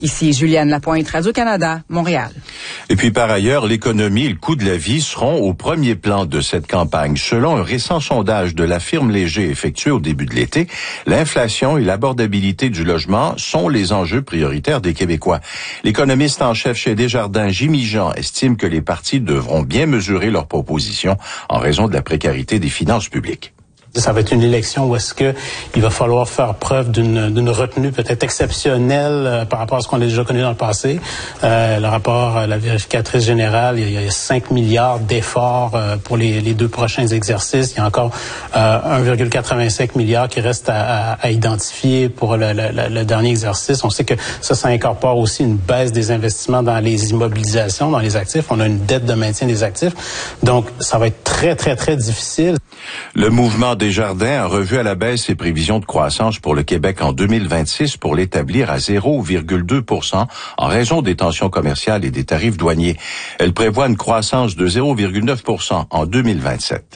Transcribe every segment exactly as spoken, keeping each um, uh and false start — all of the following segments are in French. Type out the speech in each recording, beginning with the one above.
Ici Juliane Lapointe, Radio-Canada, Montréal. Et puis par ailleurs, l'économie et le coût de la vie seront au premier plan de cette campagne. Selon un récent sondage de la firme Léger effectué au début de l'été, l'inflation et l'abordabilité du logement sont les enjeux prioritaires des Québécois. L'économiste en chef chez Desjardins, Jimmy Jean, estime que les partis devront bien mesurer leurs propositions en raison de la précarité des finances publiques. Ça va être une élection où est-ce que il va falloir faire preuve d'une, d'une retenue peut-être exceptionnelle euh, par rapport à ce qu'on a déjà connu dans le passé. Euh, le rapport à la vérificatrice générale, il y a, il y a cinq milliards d'efforts euh, pour les, les deux prochains exercices. Il y a encore euh, un virgule quatre-vingt-cinq milliard qui reste à, à, à identifier pour le, le, le dernier exercice. On sait que ça, ça incorpore aussi une baisse des investissements dans les immobilisations, dans les actifs. On a une dette de maintien des actifs. Donc, ça va être très, très, très difficile. Le mouvement Desjardins a revu à la baisse ses prévisions de croissance pour le Québec en deux mille vingt-six pour l'établir à zéro virgule deux pour cent en raison des tensions commerciales et des tarifs douaniers. Elle prévoit une croissance de zéro virgule neuf pour cent en deux mille vingt-sept.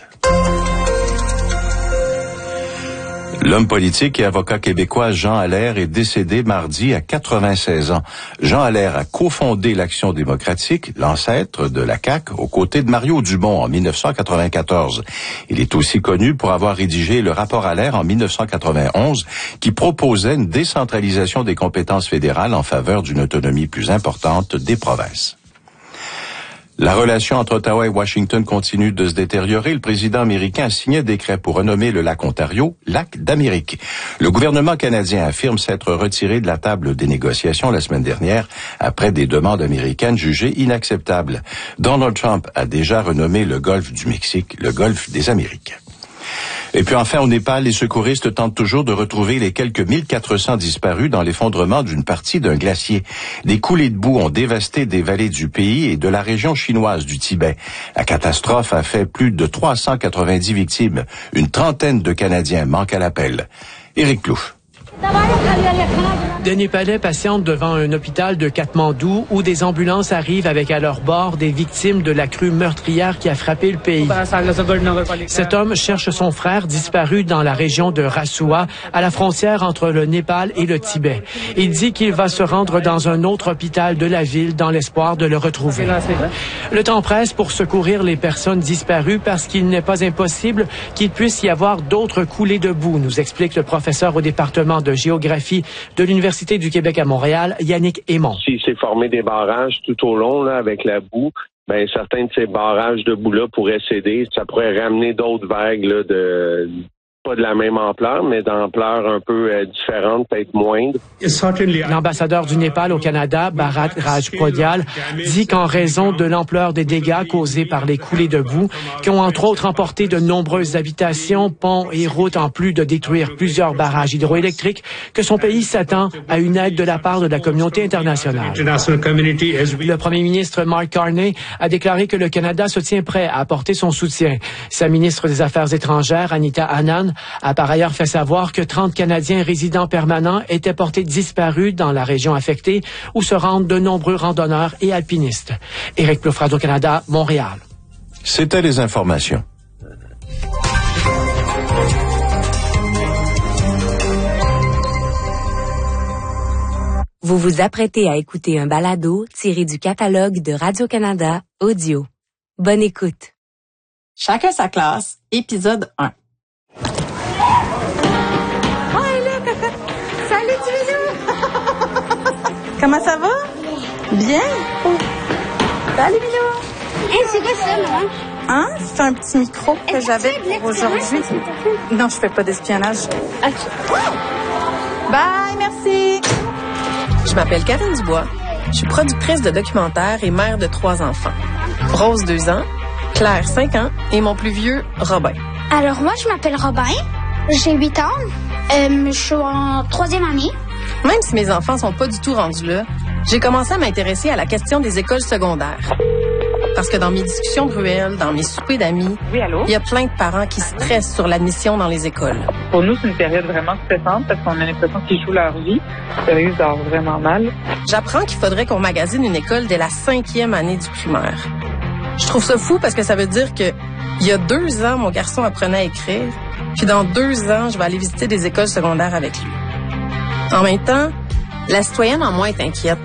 L'homme politique et avocat québécois Jean Allaire est décédé mardi à quatre-vingt-seize ans. Jean Allaire a cofondé l'Action démocratique, l'ancêtre de la C A Q, aux côtés de Mario Dumont en dix-neuf cent quatre-vingt-quatorze. Il est aussi connu pour avoir rédigé le rapport Allaire en dix-neuf cent quatre-vingt-onze qui proposait une décentralisation des compétences fédérales en faveur d'une autonomie plus importante des provinces. La relation entre Ottawa et Washington continue de se détériorer. Le président américain a signé un décret pour renommer le lac Ontario lac d'Amérique. Le gouvernement canadien affirme s'être retiré de la table des négociations la semaine dernière après des demandes américaines jugées inacceptables. Donald Trump a déjà renommé le golfe du Mexique le golfe des Amériques. Et puis enfin, au Népal, les secouristes tentent toujours de retrouver les quelques mille quatre cents disparus dans l'effondrement d'une partie d'un glacier. Des coulées de boue ont dévasté des vallées du pays et de la région chinoise du Tibet. La catastrophe a fait plus de trois cent quatre-vingt-dix victimes. Une trentaine de Canadiens manquent à l'appel. Éric Plouffe. Des Népalais patientent devant un hôpital de Katmandou où des ambulances arrivent avec à leur bord des victimes de la crue meurtrière qui a frappé le pays. Cet homme cherche son frère disparu dans la région de Rasua, à la frontière entre le Népal et le Tibet. Il dit qu'il va se rendre dans un autre hôpital de la ville dans l'espoir de le retrouver. Le temps presse pour secourir les personnes disparues parce qu'il n'est pas impossible qu'il puisse y avoir d'autres coulées de boue, nous explique le professeur au département de géographie de l'Université du Québec à Montréal, Yannick Aymon. S'il s'est formé des barrages tout au long là, avec la boue, ben certains de ces barrages de boue-là pourraient céder. Ça pourrait ramener d'autres vagues là, de pas de la même ampleur, mais d'ampleur un peu euh, différente, peut-être moindre. L'ambassadeur du Népal au Canada, Bharat Rajpodial, dit qu'en raison de l'ampleur des dégâts causés par les coulées de boue, qui ont entre autres emporté de nombreuses habitations, ponts et routes, en plus de détruire plusieurs barrages hydroélectriques, que son pays s'attend à une aide de la part de la communauté internationale. Le premier ministre Mark Carney a déclaré que le Canada se tient prêt à apporter son soutien. Sa ministre des Affaires étrangères, Anita Anand, a par ailleurs fait savoir que trente Canadiens résidents permanents étaient portés disparus dans la région affectée où se rendent de nombreux randonneurs et alpinistes. Éric Plouffe, Radio-Canada, Montréal. C'était les informations. Vous vous apprêtez à écouter un balado tiré du catalogue de Radio-Canada Audio. Bonne écoute. Chacun sa classe, épisode un. Comment ça va? Bien. Salut, Milo. Hey, c'est quoi ça, maman? Hein? C'est un petit micro que j'avais pour aujourd'hui. Non, je fais pas d'espionnage. OK. Bye, merci. Je m'appelle Karine Dubois. Je suis productrice de documentaires et mère de trois enfants. Rose, deux ans. Claire, cinq ans. Et mon plus vieux, Robin. Alors, moi, je m'appelle Robin. J'ai huit ans. Euh, je suis en troisième année. Même si mes enfants sont pas du tout rendus là, j'ai commencé à m'intéresser à la question des écoles secondaires. Parce que dans mes discussions de ruelles, dans mes soupers d'amis, oui, allô? Il y a plein de parents qui stressent sur l'admission dans les écoles. Pour nous, c'est une période vraiment stressante parce qu'on a l'impression qu'ils jouent leur vie. Ça risque d'avoir vraiment mal. J'apprends qu'il faudrait qu'on magasine une école dès la cinquième année du primaire. Je trouve ça fou parce que ça veut dire que il y a deux ans, mon garçon apprenait à écrire, puis dans deux ans, je vais aller visiter des écoles secondaires avec lui. En même temps, La citoyenne en moi est inquiète.